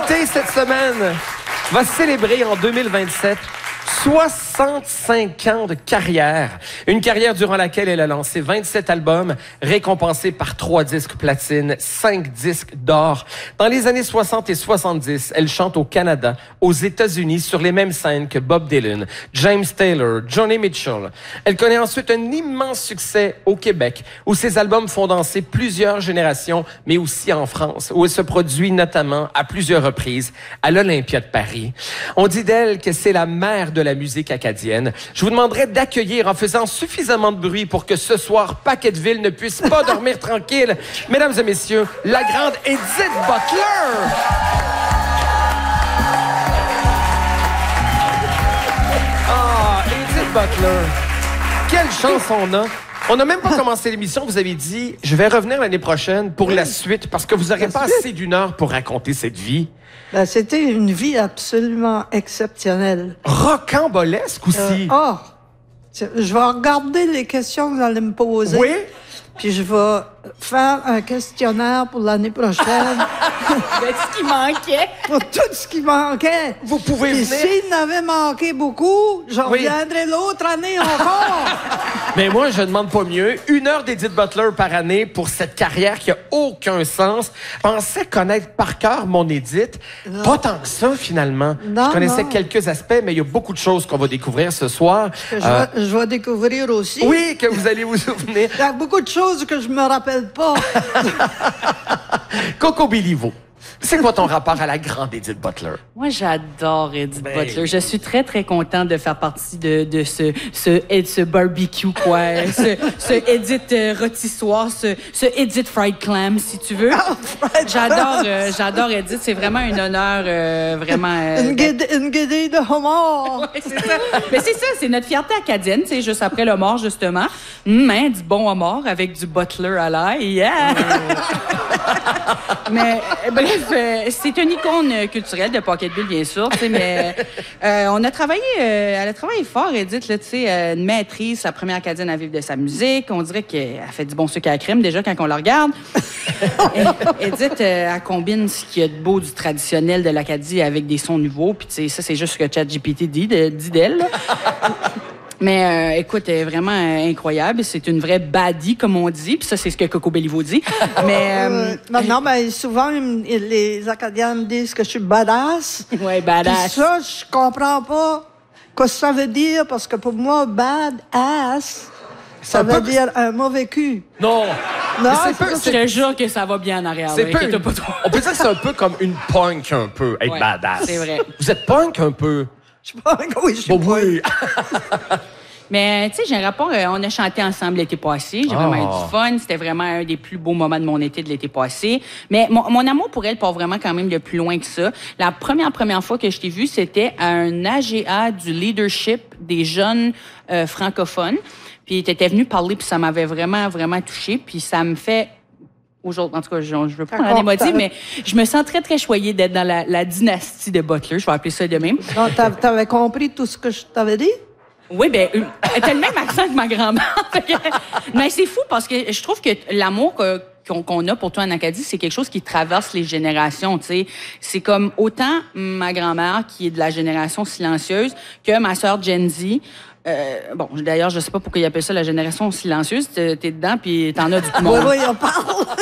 invité cette semaine va célébrer en 2027 65 ans de carrière. Une carrière durant laquelle elle a lancé 27 albums, récompensés par 3 disques platine, 5 disques d'or. Dans les années 60 et 70, elle chante au Canada, aux États-Unis, sur les mêmes scènes que Bob Dylan, James Taylor, Joni Mitchell. Elle connaît ensuite un immense succès au Québec, où ses albums font danser plusieurs générations, mais aussi en France, où elle se produit notamment à plusieurs reprises à l'Olympia de Paris. On dit d'elle que c'est la mère de la musique acadienne. Je vous demanderai d'accueillir en faisant suffisamment de bruit pour que ce soir, Paquetteville ne puisse pas dormir tranquille. Mesdames et messieurs, la grande Edith Butler! Ah, Edith Butler! Quelle chance on a! On n'a même pas commencé l'émission. Vous avez dit, je vais revenir l'année prochaine pour la suite parce que vous n'aurez pas assez d'une heure pour raconter cette vie. Ben, c'était une vie absolument exceptionnelle. Rocambolesque aussi. Je vais regarder les questions que vous allez me poser. Oui. Puis je vais faire un questionnaire pour l'année prochaine. De ce qui manquait. Pour tout ce qui manquait. Vous pouvez Puis venir. s'il n'avait manqué beaucoup, je reviendrai l'autre année encore. Mais moi, je demande pas mieux. 1 heure d'Edith Butler par année pour cette carrière qui a aucun sens. Je pensais connaître par cœur mon Edith. Non. Pas tant que ça, finalement. Non, je connaissais non. quelques aspects, mais il y a beaucoup de choses qu'on va découvrir ce soir. Je vais découvrir aussi. Oui, que vous allez vous souvenir. Il y a beaucoup de choses que je me rappelle pas. Coco Béliveau, c'est quoi ton rapport à la grande Edith Butler? Moi, j'adore Edith Butler. Je suis très, très contente de faire partie de ce barbecue, quoi. ce Edith rôtissoir, ce Edith fried clam, si tu veux. J'adore Edith. C'est vraiment un honneur, vraiment... Une guédille de homard. Ouais, c'est ça. Mais c'est ça, c'est notre fierté acadienne, c'est juste après le mort, justement. Du bon homard avec du Butler à l'ail. Yeah! Mais bref, c'est une icône culturelle de Paquetteville, bien sûr, tu sais, mais on a travaillé, elle a travaillé fort, Edith, là, tu sais, une maîtrise, sa première acadienne à vivre de sa musique. On dirait qu'elle fait du bon sucre à la crème, déjà, quand on la regarde. Edith, elle combine ce qu'il y a de beau du traditionnel de l'Acadie avec des sons nouveaux, puis tu sais, ça, c'est juste ce que ChatGPT dit d'elle, là. Mais écoute, elle est vraiment incroyable. C'est une vraie baddie, comme on dit. Puis ça, c'est ce que Coco Béliveau dit. Mais non, mais souvent, les Acadiens me disent que je suis badass. Ouais, badass. Puis ça, je comprends pas ce que ça veut dire, parce que pour moi, badass, ça veut dire un mauvais cul. Non. Non, je te jure que ça va bien en arrière. C'est pas trop. On peut dire que c'est un peu comme une punk, un peu, être badass. C'est vrai. Vous êtes punk, un peu? Oui, je suis punk. Oui. Mais, tu sais, j'ai un rapport... on a chanté ensemble l'été passé. J'ai vraiment eu du fun. C'était vraiment un des plus beaux moments de mon été de l'été passé. Mais mon amour pour elle part vraiment quand même de plus loin que ça. La première fois que je t'ai vue, c'était à un AGA du leadership des jeunes francophones. Puis t'étais venue parler, puis ça m'avait vraiment, vraiment touchée. Puis ça me fait... Aujourd'hui, en tout cas, je veux pas en émotive, mais je me sens très, très choyée d'être dans la dynastie de Butler. Je vais appeler ça de même. Non, t'avais compris tout ce que je t'avais dit? Oui, bien, elle a le même accent que ma grand-mère. Mais c'est fou parce que je trouve que l'amour qu'on a pour toi en Acadie, c'est quelque chose qui traverse les générations, tu sais. C'est comme autant ma grand-mère qui est de la génération silencieuse que ma sœur Gen Z. Bon, d'ailleurs, je sais pas pourquoi ils appellent ça la génération silencieuse. T'es dedans, puis t'en as du monde. Oui, on parle.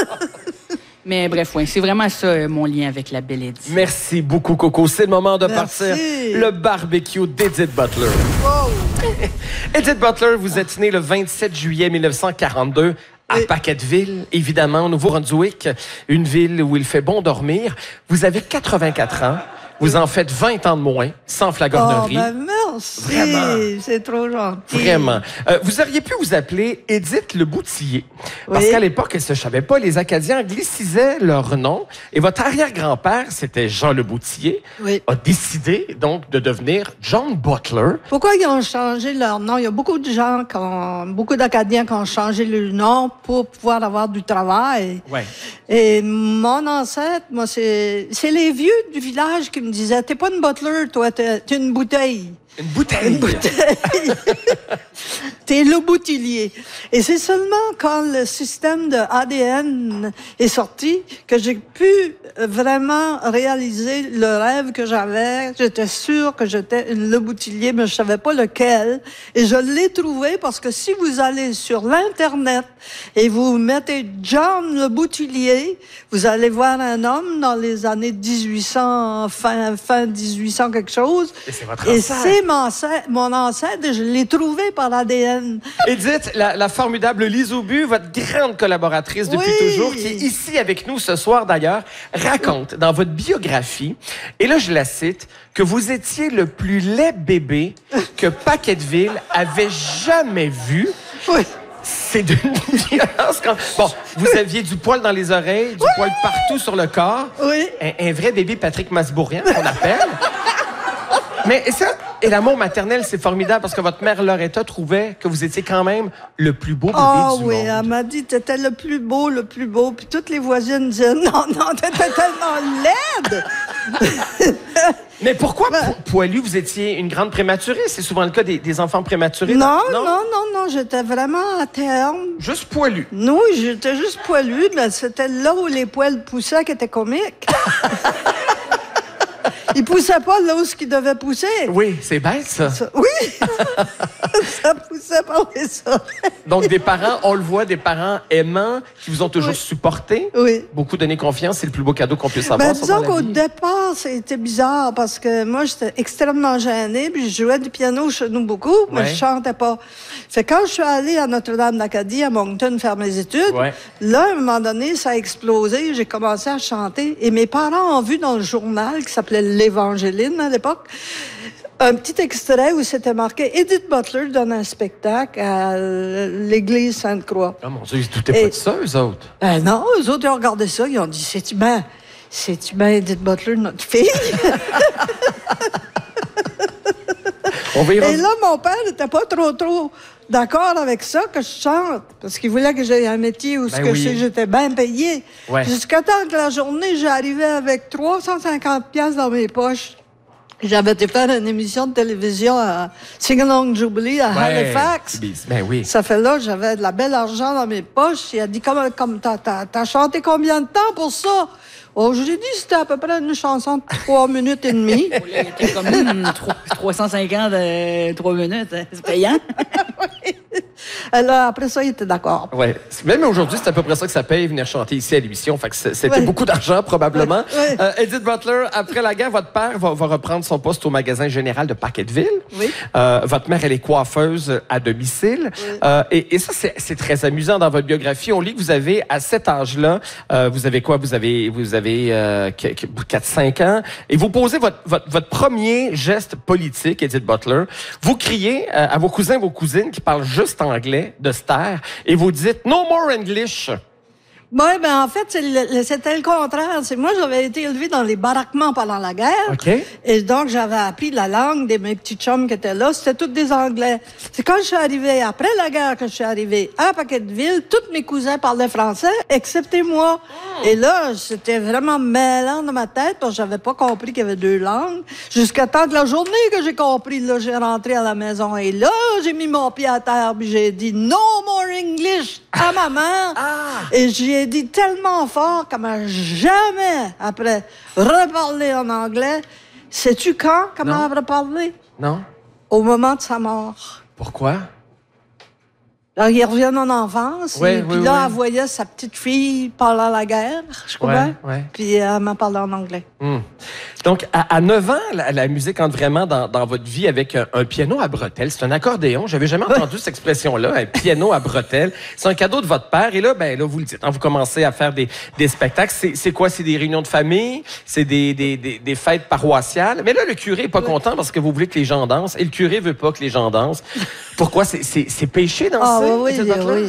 Mais bref, oui, c'est vraiment ça, mon lien avec la belle Edith. Merci beaucoup, Coco. C'est le moment de partir le barbecue d'Edith Butler. Wow. Edith Butler, vous êtes née le 27 juillet 1942 à Paquetteville, évidemment, au Nouveau-Brunswick, une ville où il fait bon dormir. Vous avez 84 ans. Vous en faites 20 ans de moins, sans flagornerie. Oh, ben merci. Vraiment. C'est trop gentil. Vraiment. Vous auriez pu vous appeler Edith Le Boutillier. Parce Oui. qu'à l'époque, elle ne se savait pas, les Acadiens anglicisaient leur nom. Et votre arrière-grand-père, c'était Jean Le Boutillier, a décidé donc de devenir John Butler. Pourquoi ils ont changé leur nom? Il y a beaucoup de gens, beaucoup d'Acadiens qui ont changé le nom pour pouvoir avoir du travail. Ouais. Et mon ancêtre, moi, c'est les vieux du village qui me disaient, t'es pas une butler, toi, t'es une bouteille. Une bouteille. Une bouteille. T'es le boutillier. Et c'est seulement quand le système de ADN est sorti que j'ai pu vraiment réaliser le rêve que j'avais. J'étais sûre que j'étais le boutillier, mais je savais pas lequel. Et je l'ai trouvé parce que si vous allez sur l'Internet et vous mettez John le boutillier, vous allez voir un homme dans les années 1800, fin 1800 quelque chose. Et c'est votre Et ancêtre. c'est mon ancêtre et je l'ai trouvé par ADN. Edith, la formidable Lise Aubu, votre grande collaboratrice depuis Oui. toujours, qui est ici avec nous ce soir d'ailleurs, raconte dans votre biographie, et là je la cite, que vous étiez le plus laid bébé que Paquetteville avait jamais vu. Oui. C'est d'une violence. Bon, vous aviez du poil dans les oreilles, du poil partout sur le corps. Oui. Un vrai bébé Patrick Masbourian, qu'on appelle. Mais ça, et l'amour maternel, c'est formidable parce que votre mère Loretta trouvait que vous étiez quand même le plus beau bébé Ah du oui, monde. elle m'a dit, t'étais le plus beau, le plus beau. Puis toutes les voisines disaient, non, t'étais tellement laide. Mais pourquoi poilu, vous étiez une grande prématurée? C'est souvent le cas des enfants prématurés. Non, j'étais vraiment à terme. Juste poilu. Non, j'étais juste poilue, mais c'était là où les poils poussaient qui était comique. Ils poussaient pas là où ils devaient pousser. Oui, c'est bête, ça. Oui, ça poussait par les oreilles. Donc, des parents, on le voit, des parents aimants qui vous ont toujours supporté. Oui. Beaucoup donné confiance, c'est le plus beau cadeau qu'on puisse avoir. Ben, ça, disons dans la qu'au vie. départ, c'était bizarre parce que moi, j'étais extrêmement gênée, puis je jouais du piano chez nous beaucoup, mais Ouais. je chantais pas. Fait que quand je suis allée à Notre-Dame-d'Acadie, à Moncton, faire mes études, Ouais. là, à un moment donné, ça a explosé, j'ai commencé à chanter, et mes parents ont vu dans le journal, qui s'appelait l'Évangéline à l'époque, un petit extrait où c'était marqué « Edith Butler donne un spectacle à l'église Sainte-Croix ». Oh mon Dieu, ils se doutaient pas de ça, eux autres. Ben non, eux autres, ils ont regardé ça, ils ont dit, c'est-tu bien Edith Butler, notre fille? On va y Et revenir. là, mon père n'était pas trop d'accord avec ça, que je chante, parce qu'il voulait que j'aie un métier où j'étais bien payée. Ouais. Jusqu'à temps que la journée, j'arrivais avec 350 pièces dans mes poches. J'avais été faire une émission de télévision à Sing-Along Jubilee à Halifax. Ben oui. Ça fait là, j'avais de la belle argent dans mes poches. Il a dit, comme t'as chanté combien de temps pour ça? Oh, je lui ai dit, c'était à peu près une chanson de 3 minutes et demie. Il était comme 350 3 minutes. C'est payant. Alors, après ça, il était d'accord. Ouais. Même aujourd'hui, c'est à peu près ça que ça paye venir chanter ici à l'émission. Fait que c'était Ouais. beaucoup d'argent, probablement. Ouais. Edith Butler, après la guerre, votre père va reprendre son poste au magasin général de Paquetteville. Oui. Votre mère, elle est coiffeuse à domicile. Oui. Et ça, c'est très amusant dans votre biographie. On lit que vous avez, à cet âge-là, vous avez quoi? Vous avez 4-5 ans. Et vous posez votre premier geste politique, Edith Butler. Vous criez à vos cousins, vos cousines qui parlent juste anglais, de se taire, et vous dites « No more English ». Oui, ben en fait, c'était le contraire. Moi, j'avais été élevée dans les baraquements pendant la guerre. OK. Et donc, j'avais appris la langue de mes petits chums qui étaient là. C'était tous des Anglais. C'est quand je suis arrivée, après la guerre, que je suis arrivée à Paquetteville, tous mes cousins parlaient français, excepté moi. Et là, c'était vraiment mêlant dans ma tête parce que j'avais pas compris qu'il y avait 2 langues. Jusqu'à temps que la journée que j'ai compris, là, j'ai rentré à la maison. Et là, j'ai mis mon pied à terre puis j'ai dit « No more English » à ma mère. Et j'ai dit tellement fort qu'elle m'a jamais, après, reparlé en anglais. Sais-tu quand qu'elle m'a reparlé? Non? Au moment de sa mort. Pourquoi? Alors, ils reviennent en enfance. Ouais, Puis oui, là, oui. elle voyait sa petite fille parler à la guerre, je crois. Ouais, ouais. Puis elle m'a parlé en anglais. Donc, à 9 ans, la musique entre vraiment dans votre vie avec un piano à bretelles. C'est un accordéon. J'avais jamais entendu cette expression-là, un piano à bretelles. C'est un cadeau de votre père. Et là, vous le dites, hein, vous commencez à faire des spectacles. C'est quoi? C'est des réunions de famille? C'est des fêtes paroissiales? Mais là, le curé est pas content parce que vous voulez que les gens dansent. Et le curé veut pas que les gens dansent. Pourquoi? C'est péché danser? Oui, Edith Butler? oui.